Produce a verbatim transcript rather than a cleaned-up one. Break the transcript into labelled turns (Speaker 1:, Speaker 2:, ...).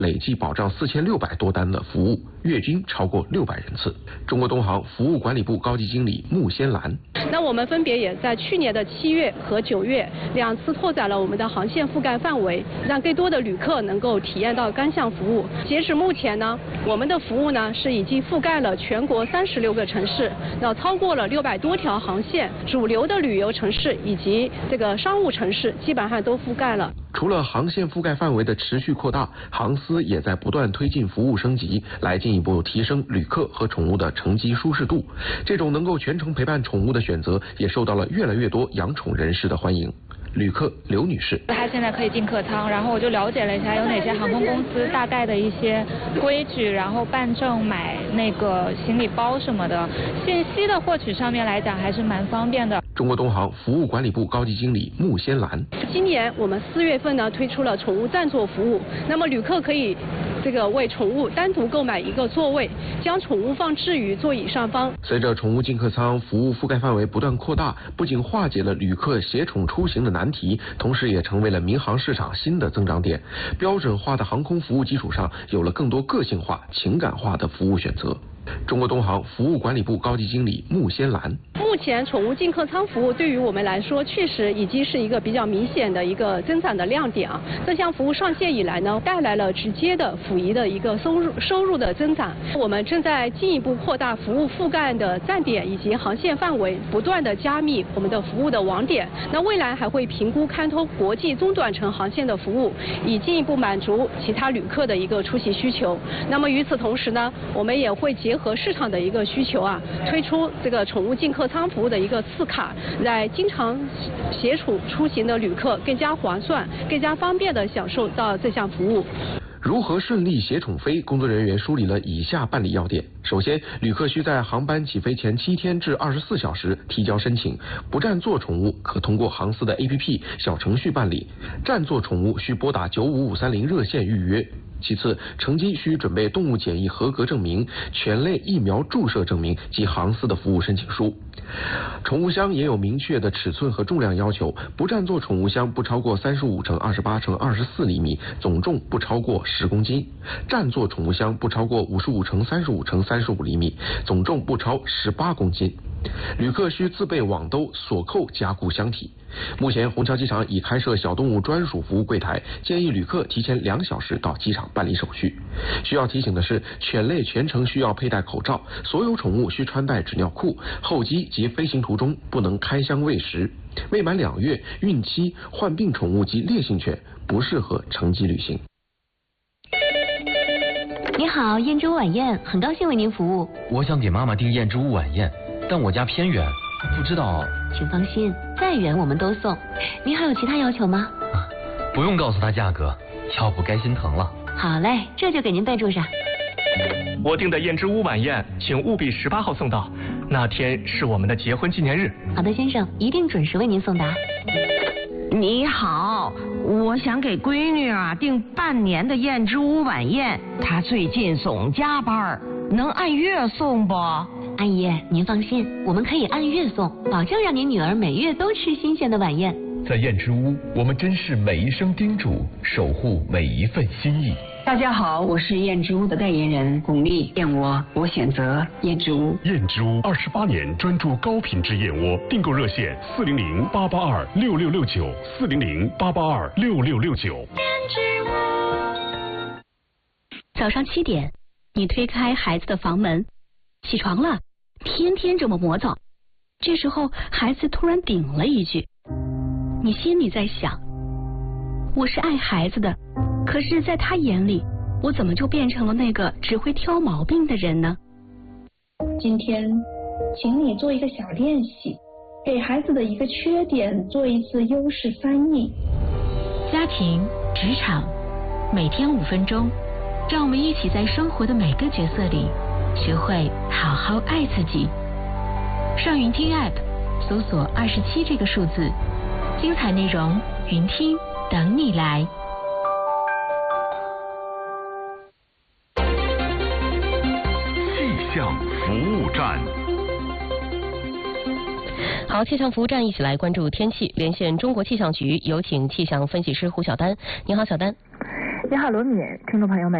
Speaker 1: 累计保障四千六百多单的服务，月均超过六百人次。中国东航服务管理部高级经理穆仙兰。
Speaker 2: 那我们分别也在去年的七月和九月两次拓展了我们的航线覆盖范围，让更多的旅客能够体验到单向服务。截止目前呢，我们的服务呢是已经覆盖了全国三十六个城市，那超过了六百多条航线，主流的旅游城市以及这个商务城市基本上都覆盖了。
Speaker 1: 除了航线覆盖范围的持续扩大，航司也在不断推进服务升级，来进一步提升旅客和宠物的乘机舒适度。这种能够全程陪伴宠物的选择，也受到了越来越多养宠人士的欢迎。旅客刘女士，
Speaker 3: 他现在可以进客舱，然后我就了解了一下有哪些航空公司大概的一些规矩，然后办证、买那个行李包什么的，信息的获取上面来讲还是蛮方便的。
Speaker 1: 中国东航服务管理部高级经理穆仙兰，
Speaker 2: 今年我们四月份呢推出了宠物暂坐服务，那么旅客可以这个为宠物单独购买一个座位，将宠物放置于座椅上方。
Speaker 1: 随着宠物进客舱服务覆盖范围不断扩大，不仅化解了旅客携宠出行的难题，同时也成为了民航市场新的增长点。标准化的航空服务基础上，有了更多个性化、情感化的服务选择。中国东航服务管理部高级经理穆仙兰，
Speaker 2: 目前宠物进客舱服务对于我们来说，确实已经是一个比较明显的一个增长的亮点啊。这项服务上线以来呢，带来了直接的溥仪的一个收入收入的增长。我们正在进一步扩大服务覆盖的站点以及航线范围，不断的加密我们的服务的网点。那未来还会评估开通国际中短程航线的服务，以进一步满足其他旅客的一个出行需求。那么与此同时呢，我们也会结合市场的一个需求啊，推出这个宠物进客舱服务的一个次卡，来经常携宠出行的旅客更加划算、更加方便的享受到这项服务。
Speaker 1: 如何顺利携宠飞？工作人员梳理了以下办理要点。首先，旅客需在航班起飞前七天至二十四小时提交申请，不占座宠物可通过航司的 A P P 小程序办理，占座宠物需拨打九五五三零热线预约。其次，乘机需准备动物检疫合格证明、犬类疫苗注射证明及航司的服务申请书。宠物箱也有明确的尺寸和重量要求，不占座宠物箱不超过三十五乘二十八乘二十四厘米，总重不超过十公斤；占座宠物箱不超过五十五乘三十五乘三十五厘米，总重不超十八公斤。旅客需自备网兜、锁扣加固箱体。目前虹桥机场已开设小动物专属服务柜台，建议旅客提前两小时到机场办理手续。需要提醒的是，犬类全程需要佩戴口罩，所有宠物需穿戴纸尿裤，候机及飞行途中不能开箱喂食。未满两月、孕期、患病宠物及烈性犬不适合乘机旅行。
Speaker 4: 你好，燕之屋晚宴，很高兴为您服务。
Speaker 5: 我想给妈妈订燕之屋晚宴，但我家偏远，不知道。
Speaker 4: 请放心，再远我们都送。您还有其他要求吗？
Speaker 5: 啊，不用告诉他价格，要不该心疼了。
Speaker 4: 好嘞，这就给您备注上。
Speaker 6: 我订的燕之屋晚宴，请务必十八号送到，那天是我们的结婚纪念日。
Speaker 4: 好的，先生，一定准时为您送达。
Speaker 7: 你好，我想给闺女啊订半年的燕之屋晚宴，她最近总加班，能按月送不？
Speaker 4: 阿姨，您放心，我们可以按月送，保证让您女儿每月都吃新鲜的晚宴。
Speaker 8: 在燕之屋，我们珍视每一声叮嘱，守护每一份心意。
Speaker 9: 大家好，我是燕之屋的代言人巩俐，燕窝我选择燕之屋。
Speaker 8: 燕之屋二十八年专注高品质燕窝，订购热线四零零八八二六六六九四零零八八二六六六九。
Speaker 10: 燕之屋。
Speaker 11: 早上七点，你推开孩子的房门，起床了，天天这么磨蹭。这时候，孩子突然顶了一句，你心里在想，我是爱孩子的。可是在他眼里，我怎么就变成了那个只会挑毛病的人呢？
Speaker 12: 今天请你做一个小练习，给孩子的一个缺点做一次优势翻译。
Speaker 13: 家庭、职场，每天五分钟，让我们一起在生活的每个角色里学会好好爱自己。上云听 App 搜索二十七这个数字，精彩内容云听等你来。
Speaker 14: 气象服务站。
Speaker 15: 好，气象服务站一起来关注天气，连线中国气象局，有请气象分析师胡晓丹。你好，小丹。
Speaker 14: 你好，罗敏，听众朋友们。